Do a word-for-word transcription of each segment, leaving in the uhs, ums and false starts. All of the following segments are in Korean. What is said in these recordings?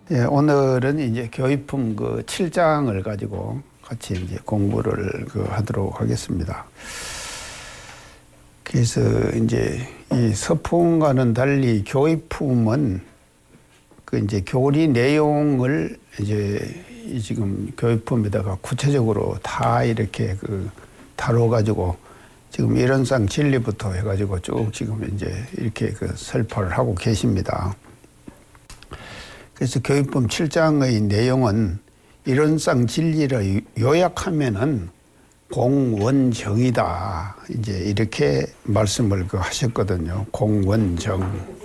예, 오늘은 이제 교의품 그 칠 장을 가지고 같이 이제 공부를 그 하도록 하겠습니다. 그래서 이제 이 서품과는 달리 교의품은 그 이제 교리 내용을 이제 이 지금 교의품에다가 구체적으로 다 이렇게 그 다뤄가지고 지금 이론상 진리부터 해가지고 쭉 지금 이제 이렇게 그 설파를 하고 계십니다. 그래서 교의품 칠 장의 내용은 이론상 진리를 요약하면은 공원정이다. 이제 이렇게 말씀을 그 하셨거든요. 공원정.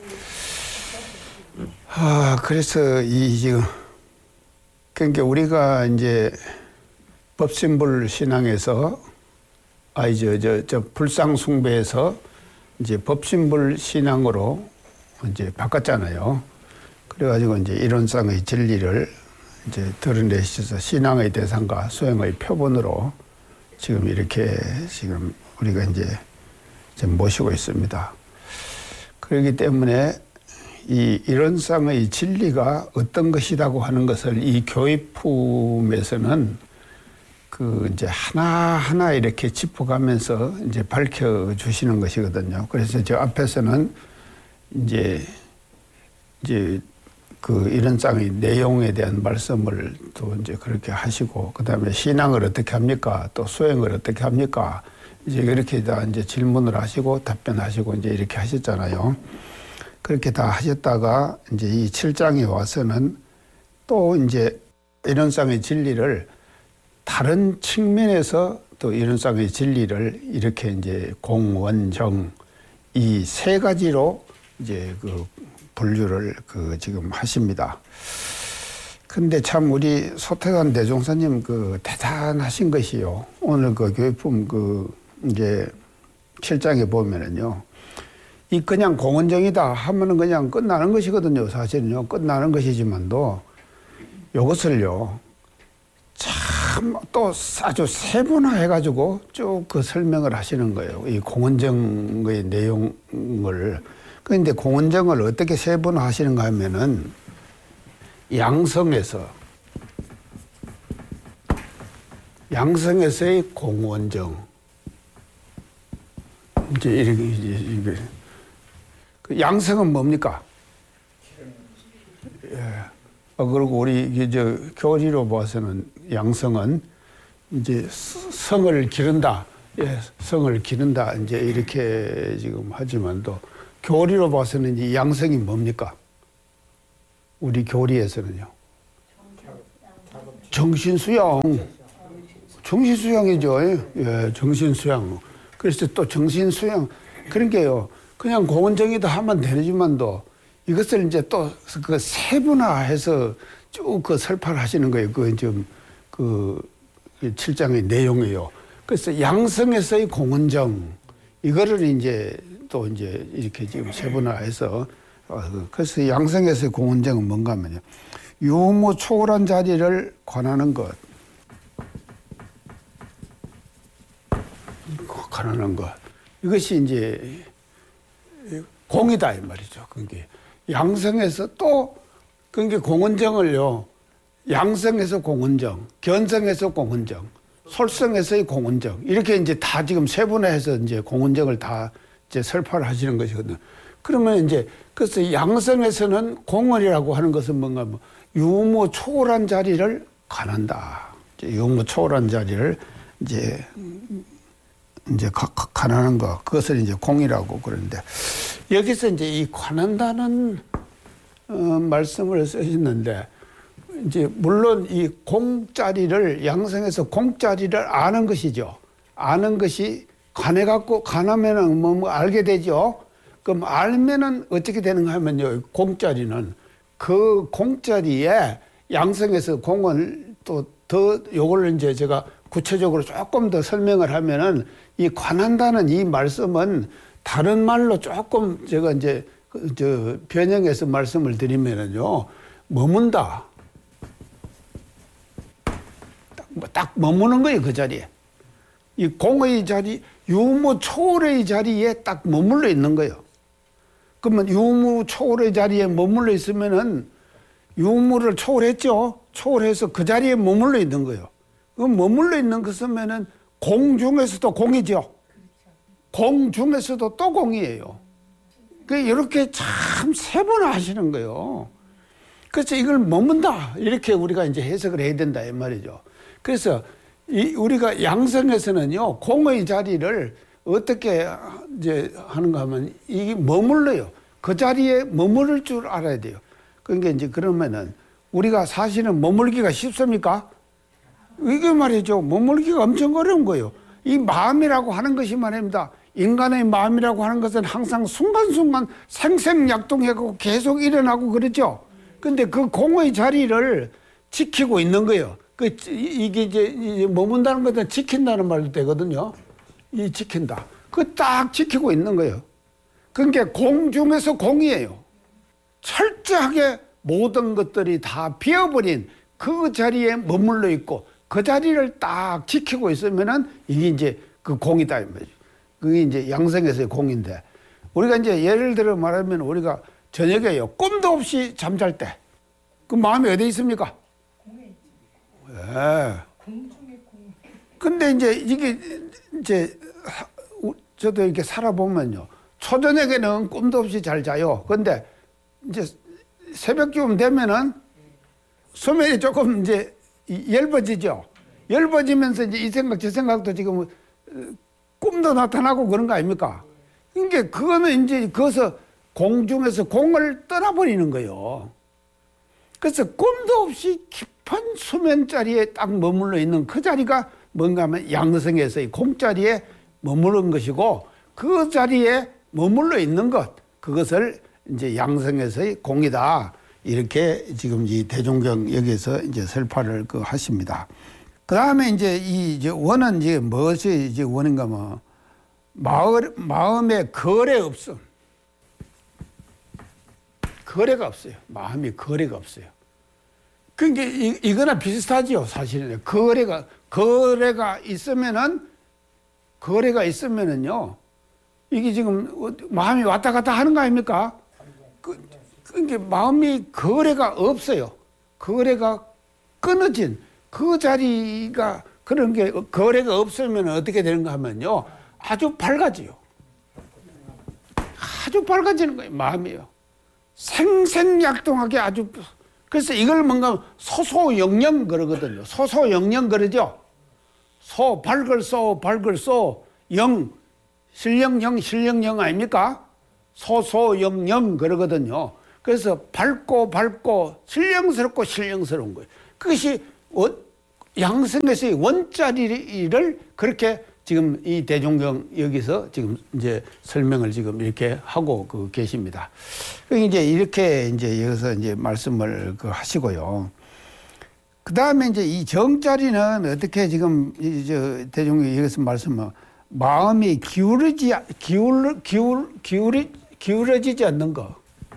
아, 그래서 이 지금, 그러니까 우리가 이제 법신불 신앙에서, 아이, 저, 저, 저, 불상숭배에서 이제 법신불 신앙으로 이제 바꿨잖아요. 그래가지고 이제 이론상의 진리를 이제 드러내셔서 신앙의 대상과 수행의 표본으로 지금 이렇게 지금 우리가 이제 지금 모시고 있습니다. 그렇기 때문에 이 이론상의 진리가 어떤 것이라고 하는 것을 이 교의품에서는 그 이제 하나하나 이렇게 짚어가면서 이제 밝혀주시는 것이거든요. 그래서 저 앞에서는 이제 이제 그 이론상의 내용에 대한 말씀을 또 이제 그렇게 하시고, 그 다음에 신앙을 어떻게 합니까? 또 수행을 어떻게 합니까? 이제 이렇게 다 이제 질문을 하시고 답변하시고 이제 이렇게 하셨잖아요. 그렇게 다 하셨다가 이제 이 칠 장에 와서는 또 이제 이론상의 진리를 다른 측면에서 또 이론상의 진리를 이렇게 이제 공원정 이 세 가지로 이제 그 분류를 그 지금 하십니다. 근데 참 우리 소태관 대종사님 그 대단하신 것이요. 오늘 그 교의품 그 이제 칠 장에 보면은요. 이 그냥 공원정이다 하면은 그냥 끝나는 것이거든요. 사실은요. 끝나는 것이지만도 이것을요. 참 또 아주 세분화해가지고 쭉 그 설명을 하시는 거예요. 이 공원정의 내용을. 그런데 공원정을 어떻게 세분화하시는가 하면은 양성에서 양성에서의 공원정 이제 이렇게 이게 그 양성은 뭡니까? 예. 아, 그리고 우리 이게 저 교리로 봐서는 양성은 이제 성을 기른다, 예, 성을 기른다 이제 이렇게 지금 하지만도. 교리로 봐서는 이 양성이 뭡니까? 우리 교리에서는요. 정신수양. 정신수양이죠. 예, 정신수양. 그래서 또 정신수양. 그런 게요. 그냥 공원정이다 하면 되지만도 이것을 이제 또 그 세분화해서 쭉 그 설파를 하시는 거예요. 그 좀 그 칠 장의 내용이에요. 그래서 양성에서의 공원정. 이거를 이제 또 이제 이렇게 지금 세분화해서, 그래서 양성에서의 공원정은 뭔가 하면요. 유무 초월한 자리를 관하는 것. 관하는 것. 이것이 이제 공이다, 이 말이죠. 그게 양성에서 또, 그게 공원정을요. 양성에서 공원정, 견성에서 공원정, 솔성에서의 공원정. 이렇게 이제 다 지금 세분화해서 이제 공원정을 다 이제 설파를 하시는 것이거든요. 그러면 이제 그래서 양성에서는 공원이라고 하는 것은 뭔가 뭐 유무 초월한 자리를 관한다. 유무 초월한 자리를 이제 이제 관하는 거, 그것을 이제 공이라고 그러는데, 여기서 이제 이 관한다는 어, 말씀을 쓰셨는데, 이제 물론 이 공자리를 양성에서 공자리를 아는 것이죠. 아는 것이 관해갖고 관하면은 뭐, 뭐 알게 되죠. 그럼 알면은 어떻게 되는가 하면요. 공자리는 그 공자리에 양성에서 공을 또 더 요걸 이제 제가 구체적으로 조금 더 설명을 하면은 이 관한다는 이 말씀은 다른 말로 조금 제가 이제 저 변형해서 말씀을 드리면은요. 머문다. 딱, 딱 머무는 거예요. 그 자리에. 이 공의 자리, 유무 초월의 자리에 딱 머물러 있는 거예요. 그러면 유무 초월의 자리에 머물러 있으면은 유물을 초월했죠. 초월해서 그 자리에 머물러 있는 거예요. 그 머물러 있는 것이면은 공 중에서도 공이죠. 공 중에서도 또 공이에요. 그 이렇게 참 세분화 하시는 거예요. 그래서 이걸 머문다 이렇게 우리가 이제 해석을 해야 된다 이 말이죠. 그래서 이 우리가 양성에서는요 공의 자리를 어떻게 이제 하는가 하면 이게 머물러요. 그 자리에 머무를 줄 알아야 돼요. 그러니까 이제 그러면은 우리가 사실은 머물기가 쉽습니까? 이게 말이죠. 머물기가 엄청 어려운 거예요. 이 마음이라고 하는 것이 말입니다. 인간의 마음이라고 하는 것은 항상 순간순간 생생약동하고 계속 일어나고 그러죠. 근데 그 공의 자리를 지키고 있는 거예요. 그, 이게 이제 머문다는 것은 지킨다는 말도 되거든요. 이 지킨다. 그 딱 지키고 있는 거예요. 그러니까 공 중에서 공이에요. 철저하게 모든 것들이 다 비어버린 그 자리에 머물러 있고 그 자리를 딱 지키고 있으면은 이게 이제 그 공이다. 그게 이제 양성에서의 공인데 우리가 이제 예를 들어 말하면 우리가 저녁에요. 꿈도 없이 잠잘 때 그 마음이 어디 있습니까? 공에 있죠. 예. 공 중에 공. 근데 이제 이게 이제 저도 이렇게 살아보면요. 초저녁에는 꿈도 없이 잘 자요. 근데 이제 새벽쯤 되면은 수면이 조금 이제 얇아지죠. 얇아지면서 이제 이 생각 저 생각도 지금 꿈도 나타나고 그런 거 아닙니까? 그러니까 그거는 이제 거기서 공중에서 공을 떠나버리는 거예요. 그래서 꿈도 없이 깊은 수면 자리에 딱 머물러 있는 그 자리가 뭔가 하면 양성에서의 공자리에 머무른 것이고 그 자리에 머물러 있는 것 그것을 이제 양성에서의 공이다. 이렇게 지금 이 대종경 여기서 이제 설파를 그 하십니다. 그 다음에 이제 이 이제 원은 이제 무엇이 이제 원인가 뭐 마을, 마음의 거래 없음. 거래가 없어요. 마음이 거래가 없어요. 그러니까 이, 이거나 비슷하지요. 사실은 거래가 거래가 있으면은 거래가 있으면은요 이게 지금 마음이 왔다 갔다 하는 거 아닙니까? 그, 그러니까 마음이 거래가 없어요. 거래가 끊어진 그 자리가 그런 게 거래가 없으면 어떻게 되는가 하면요 아주 밝아지요. 아주 밝아지는 거예요. 마음이요. 생생약동하게 아주. 그래서 이걸 뭔가 소소영영 그러거든요. 소소영영 그러죠. 소 밝을 소 밝을 소 영 실령영 실령영 아닙니까? 소소영영 그러거든요. 그래서 밝고 밝고 신령스럽고 신령스러운 거예요. 그것이 양성에서의 원자리를 그렇게 지금 이 대종경 여기서 지금 이제 설명을 지금 이렇게 하고 그 계십니다. 이제 이렇게 이제 여기서 이제 말씀을 그 하시고요. 그 다음에 이제 이 정자리는 어떻게 지금 이저 대종경 여기서 말씀을 마음이 기울어지 기울 기울 기울이 기울어지지 않는 거.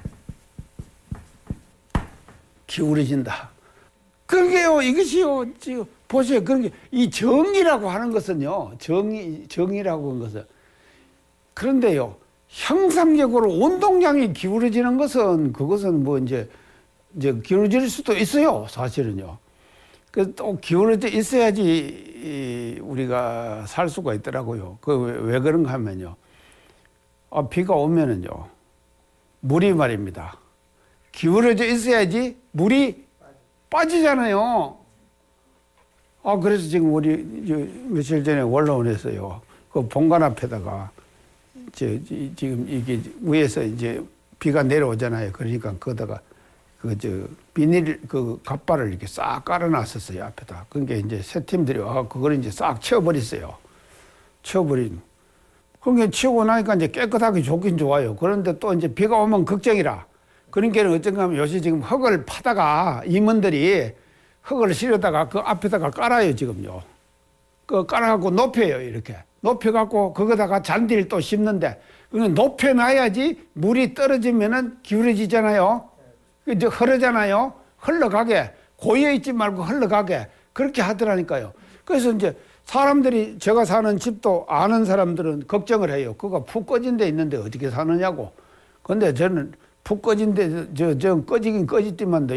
기울어진다. 그게요, 이것이요, 지금 보세요. 그런 게, 이 정이라고 하는 것은요, 정이, 정이라고 하는 것은. 그런데요, 형상적으로 운동량이 기울어지는 것은, 그것은 뭐 이제, 이제 기울어질 수도 있어요, 사실은요. 그 또 기울어져 있어야지 우리가 살 수가 있더라고요. 그 왜 그런가 하면요. 아, 비가 오면은요, 물이 말입니다. 기울어져 있어야지 물이 빠지잖아요. 아, 그래서 지금 우리 며칠 전에 원로원에서요, 그 본관 앞에다가, 저, 지금 이게 위에서 이제 비가 내려오잖아요. 그러니까 거기다가 그, 저, 비닐, 그, 갑발을 이렇게 싹 깔아놨었어요, 앞에다. 그러니까 이제 새 팀들이 와, 그걸 이제 싹 치워버렸어요. 치워버린. 그러니까 치우고 나니까 이제 깨끗하게 좋긴 좋아요. 그런데 또 이제 비가 오면 걱정이라. 그러니까 어쩐가 하면 요새 지금 흙을 파다가 임원들이 흙을 실어다가 그 앞에다가 깔아요, 지금요. 그 깔아갖고 높여요, 이렇게. 높여갖고 거기다가 잔디를 또 심는데, 그러니까 높여놔야지 물이 떨어지면은 기울어지잖아요. 이제 흐르잖아요. 흘러가게. 고여있지 말고 흘러가게. 그렇게 하더라니까요. 그래서 이제 사람들이, 제가 사는 집도 아는 사람들은 걱정을 해요. 그거 푹 꺼진 데 있는데 어떻게 사느냐고. 근데 저는 푹 꺼진 데, 저, 저, 꺼지긴 꺼졌지만도요.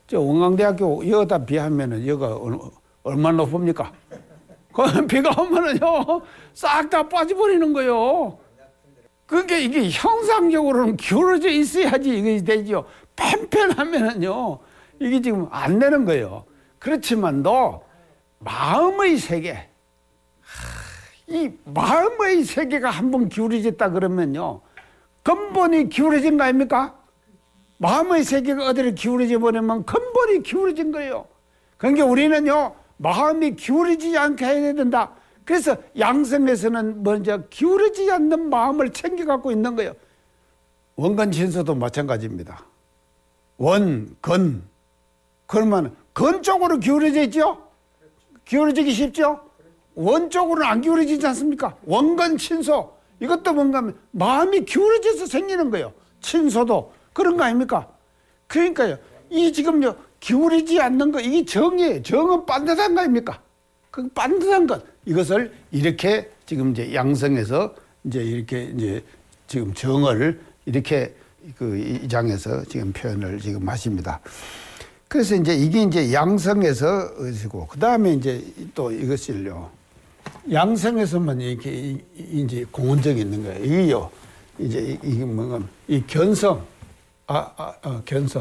저 원광대학교 여기다 비하면은 여기가 얼마나 높습니까? 그 비가 오면은요 싹 다 빠져버리는 거요. 그게 이게 형상적으로는 기울어져 있어야지 이게 되죠. 팽팽하면은요 이게 지금 안 되는 거예요. 그렇지만도 마음의 세계, 이 마음의 세계가 한번 기울어졌다 그러면요 근본이 기울어진 거 아닙니까? 마음의 세계가 어디를 기울어져 버리면 근본이 기울어진 거예요. 그러니까 우리는요 마음이 기울어지지 않게 해야 된다. 그래서 양성에서는 먼저 기울어지지 않는 마음을 챙겨 갖고 있는 거예요. 원근신서도 마찬가지입니다. 원, 근. 그러면 근 쪽으로 기울어져 있죠? 기울어지기 쉽죠? 원 쪽으로는 안 기울어지지 않습니까? 원근, 친소. 이것도 뭔가 하면 마음이 기울어져서 생기는 거예요. 친소도. 그런 거 아닙니까? 그러니까요. 이 지금요, 기울이지 않는 거, 이게 정이에요. 정은 반듯한 거 아닙니까? 그 반듯한 것. 이것을 이렇게 지금 이제 양성에서 이제 이렇게 이제 지금 정을 이렇게 그 이 장에서 지금 표현을 지금 하십니다. 그래서 이제 이게 이제 양성에서 의시고, 그 다음에 이제 또 이것을요, 양성에서만 이렇게 이제 공원적이 있는 거예요. 이게요, 이제 이게 뭔가, 이 견성, 아, 아, 아 견성.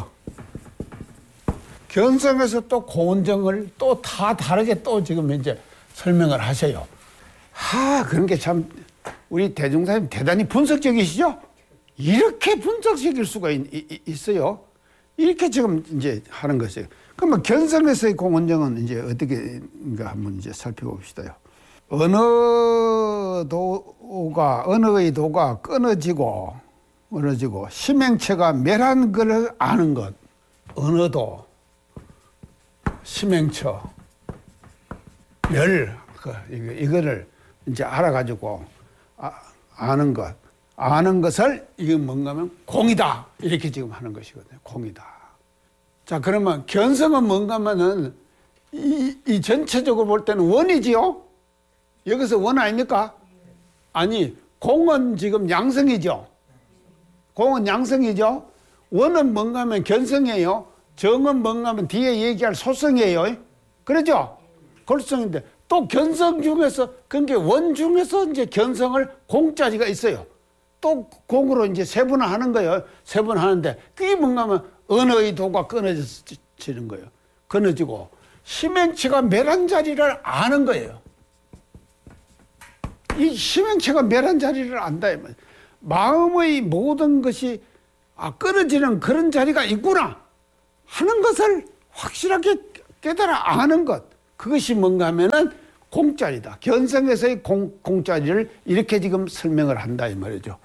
견성에서 또 공원정을 또 다 다르게 또 지금 이제 설명을 하셔요. 하, 그런 게 참, 우리 대중사님 대단히 분석적이시죠? 이렇게 분석적일 수가 있, 있, 있어요. 이렇게 지금 이제 하는 것이에요. 그러면 견성에서의 공원정은 이제 어떻게인가 한번 이제 살펴봅시다요. 어느 도가, 어느의 도가 끊어지고, 끊어지고, 심행체가 멸한 것을 아는 것. 어느 도, 심행처, 멸, 그, 이거, 이거를 이제 알아가지고, 아, 아는 것. 아는 것을, 이게 뭔가 하면 공이다. 이렇게 지금 하는 것이거든요. 공이다. 자, 그러면 견성은 뭔가 하면은, 이, 이 전체적으로 볼 때는 원이지요? 여기서 원 아닙니까? 아니, 공은 지금 양성이죠? 공은 양성이죠? 원은 뭔가 하면 견성이에요? 정은 뭔가 하면 뒤에 얘기할 소성이에요? 그러죠? 골성인데, 또 견성 중에서, 그러니까 원 중에서 이제 견성을 공자리가 있어요. 또 공으로 이제 세분화하는 거예요. 세분화하는데, 그게 뭔가 하면 언어의 도가 끊어지는 거예요. 끊어지고, 심행체가 멸한 자리를 아는 거예요. 이 심행체가 멸한 자리를 안다. 마음의 모든 것이 아, 끊어지는 그런 자리가 있구나 하는 것을 확실하게 깨달아 아는 것. 그것이 뭔가 하면은 공자리다. 견성에서의 공, 공자리를 이렇게 지금 설명을 한다 이 말이죠.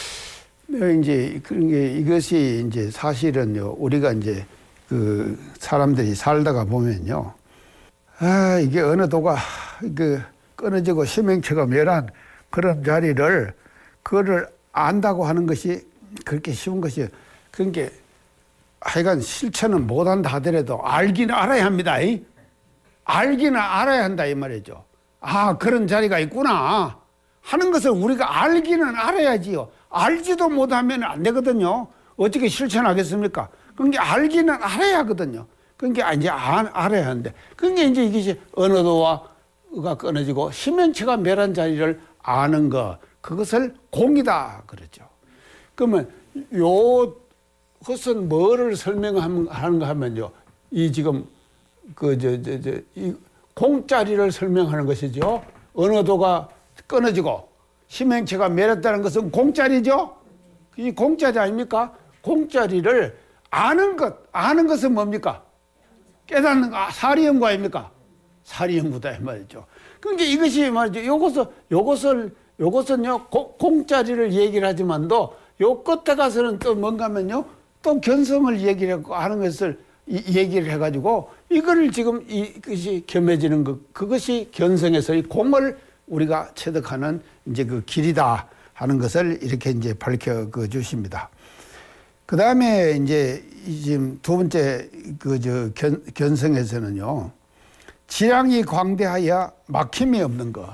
이제 그런 게 이것이 이제 사실은요, 우리가 이제 그 사람들이 살다가 보면요, 아, 이게 어느 도가 그 끊어지고 심행체가 멸한 그런 자리를, 그거를 안다고 하는 것이 그렇게 쉬운 것이, 그러니까 하여간 실천은 못한다 하더라도 알기는 알아야 합니다. 이? 알기는 알아야 한다 이 말이죠. 아, 그런 자리가 있구나 하는 것을 우리가 알기는 알아야지요. 알지도 못하면 안 되거든요. 어떻게 실천하겠습니까? 그러니까 알기는 알아야 하거든요. 그러니까 이제 안, 알아야 하는데, 그러니까 이제 이것이 언어도와 가 끊어지고 심연체가 멸한 자리를 아는 것, 그것을 공이다 그러죠. 그러면 요 것은 뭐를 설명하는가 하면요, 이 지금 그 저 저 저 이 공자리를 설명하는 것이죠. 언어도가 끊어지고 심행체가 멸했다는 것은 공자리죠. 이 공자리 아닙니까? 공자리를 아는 것, 아는 것은 뭡니까? 깨닫는 거, 아, 사리연구 아닙니까? 사리연구다 이 말이죠. 그러니까 이것이 말이죠. 요것을 요것을 요것은요 고, 공자리를 얘기를 하지만도 요 끝에 가서는 또 뭔가 하면요 또 견성을 얘기를 하는 것을 이, 얘기를 해가지고 이거를 지금 이것이 겸해지는 것, 그것이 견성에서의 공을 우리가 체득하는 이제 그 길이다 하는 것을 이렇게 이제 밝혀 그 주십니다. 그 다음에 이제 지금 두 번째 그 저 견성에서는요, 지량이 광대하여 막힘이 없는 거.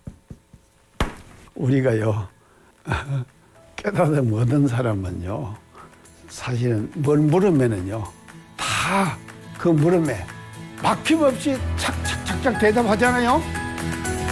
우리가요, 깨닫음 얻은 사람은요, 사실은 뭘 물으면은요, 다 그 물음에 막힘없이 착착착착 대답하잖아요.